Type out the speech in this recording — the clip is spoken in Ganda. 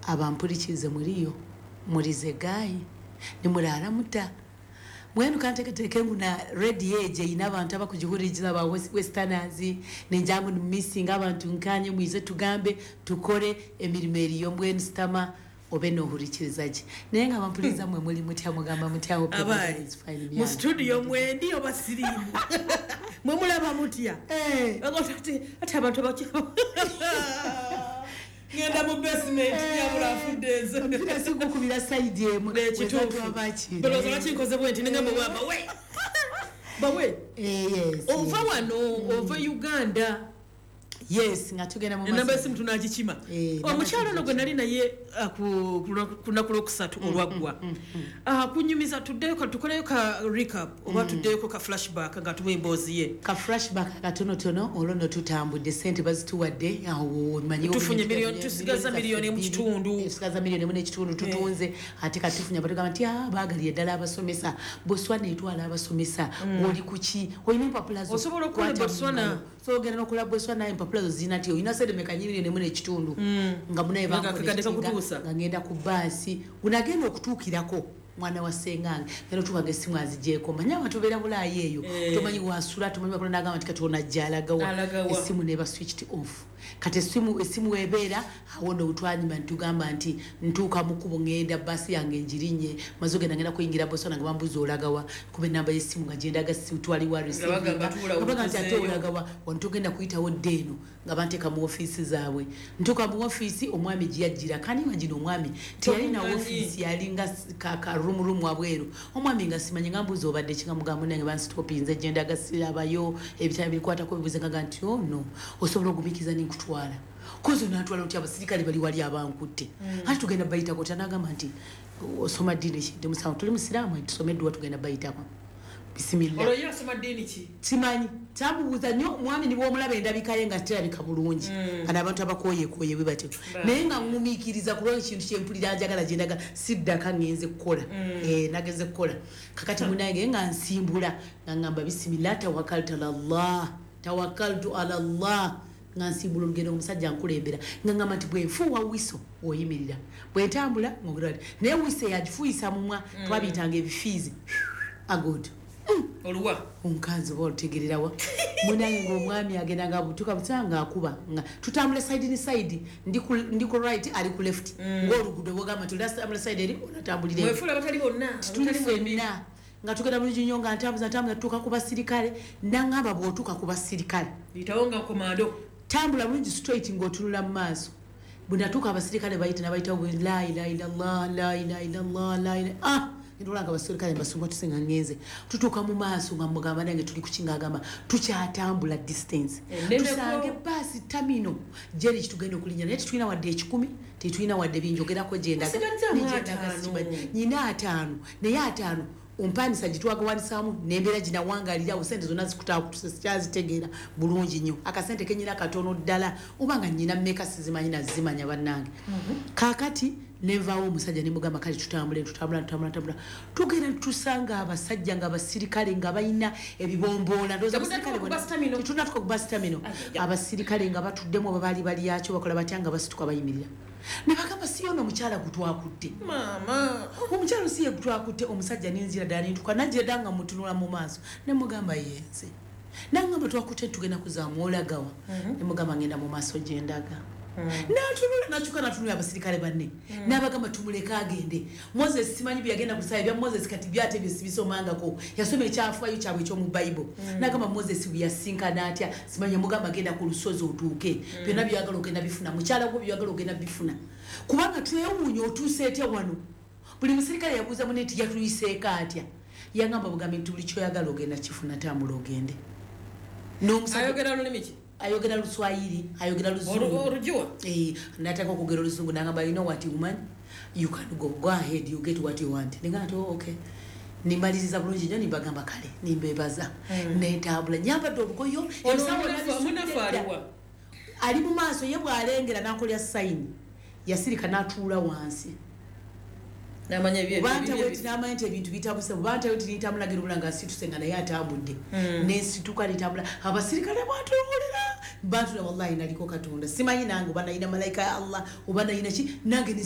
abampulirize muliyo mulize gayi nimulala muta mwenu kanteketeke nguna red age ina abantu abakujihuriza ba westerners nenjangu missing abantu nkanye mwize tugambe tukore emirimo eriyo mwenu stama obeno hurikirizaje nenga abampuliriza mwe muri mutya mugamba mutya mu studio mwe ndiyo basirimu mwe mulaba mutya ati abantu bakyo ngenda mu basement yabula afudeze ndasi kukubira side yemu ekitufu balozo nakikoze bwenti ninga mu baba we bawe yes ova wano ova Uganda yes ngatugenda mu namba esimu tunagikima omukyalo no gwe nali naye kunakulo kusatu olwagwa kunyumiza tuddeyo tukoleyo ka recap oba tuddeyo ka flashback nga tubembozi ye ka flashback katono olono tutambudde sente bazituwadde awo manyi tufunye milioni tusigaza milioni mu kitundu tusigaza milioni mu kitundu tutunze ate katufunya batuga nti baagaliye ddala abasomesa Botswana etwala abasomesa oli kuki oyina empapula zo osobola okukola Botswana so genda nokola Botswana empapula zo zina ti oyina sede mekanyiri ne mu kitundu nga munaye bakutuusa ngenda ku basi unagenda okutuukirako mwana wa sengange lero tubaga esimu azijeko manya abantu bera bulaye eyo tomanyi wasula tomanyi bakola naga nti katona jjalagawa esimu neba switched off kate esimu webera awondo utwanyima ntugamba nti ntuka mukubo ngenda basi yange njirinye mazoge ngenda kuyingira Botswana nga bambuzo olagawa kube namba yesimu nga jenda gasi utwali wa receive ngabaga nti atolagawa wantugenda kuyita wodeno ngabanteka mu office zaabwe ntuka mu office omwami jiyajira kani wajino omwami tiyali na office yalinga kaka room wabweru omwami nga simanyi ngambuzo obadde kinga mugambo nange banstopinze jenda gasi abayo ebitabi bikwata ko bibuze nga nti no osobola okubikiza ni kutwala kozo natwala uti abasirikali bali wali abankutte hati tugenda bayita ko tanagamba nti osoma dini ki de musawo tuli musiramu tusomedwa tugenda bayita ko bismillah olo yo soma dini ki simanyi tabuuza nyo mwami ni bwomulaba endabikaye nga terabika bulungi kana abantu abakoye webate naye nga ngumikiriza kulwa ekintu kyempulira njagala jendaga siddaka ngenze kukola nageze kukola kakati munange nga nsimbula ngamba bismillah tawakkaltu ala Allah ngansimbula olugendo omusajja nkulembera ngamba nti bwefuwa wiso oyimirira bwentambula ngogirade naye wiso yagifuisa mumwa twabitanga ebifizi agod oluwa omukazi bolutegererawa munange ng'omwami agenda nga butuka butanga akuba nga tutambula side ni side ndi ku right ali ku left ng'olugudo bwogamba tutambula side eri onatambulire mwefula batali bonna tutalisemina nga tugenda bulungi nnyo nga ntambuza tutuuka ku basirikale nangamba bw'otuuka ku basirikale itawonga komando tambula bulungi straight ng'otunula mu maaso bw'enatuuka abasirikale bayita la ilaha illallah la ilaha illallah la ilaha ndolanga basirikale mbasumba tusenga ngenze tutuka mu maaso nga mugamba nange tuli kukinga agamba tukyatambula distance tusange basi tamino jeri kitugenda okulinya naye tutulina wadde 10 tetulina wadde binjogerako jendaga nyina 5 naye 5 umpanisa jitwagawanisaamu nembera jina wangalira usente zonna zikutaka kutusazitegeera bulungi nnyo akasente kenyina katono ddala ubanga nyina mmeka sizimanyi na zimanya bannange kakati nevaawo omusajja ne mugamba kale tutambula tugenda tusanga abasajja nga abasirikale nga balina ebibomboola tunatuka ku basitamino abasirikale nga batuddemu ababaali baliyakyo bakola batyanga basituka bayimirira ne bagamba siyono omukyala gutwakutte mama omukyala siye gutwakutte omusajja n'enzira ddala nintuka najjira danga mutunula mu maaso ne mugamba yenze nangamba twakutte tugenda kuzaamu olagawa ne mugamba ngenda mu maaso gyendaga natunula natunula abasirikale banne n'abagamba tumuleka agende Moses simanyi byagenda kusaya bya Moses kati byate bisomangako yasoma ekyafayo kyabwe ekyo mu Bible n'agamba Moses byasinkana atya simanyi mugamba agenda ku lusozi otuuke byonna byagala ogenda bifuna mukyala gwo byagala ogenda bifuna kubanga twewuunyo otuuse etya wano buli musirikale yabuuza munne nti yatuyiseeko atya yangamba bugambe nti buli kyoyagala ogenda kifuna tambula ogende ayogera lulimi ki ayogera Luswahili ayogera Luzungu orujua nataka okugera Luzungu nangamba you know what woman you can go ahead you get what you want ningato okay nimbaliza bulungi nyo nimbagamba kale nimbebaza netambula nyamba dobukoyo munafaliwa ali mu maaso ye bwalengera nakolya sign yasirika natuula wansi namanya bye banta weti namanya nti ebintu bitabuse banta weti nitamulagira bulanga situsenga naye atambudde nesituka litambula abasirikale bwatulira bantu wallahi naliko katonda simanyi nange bana ina malaika ya Allah ubana ina ki nange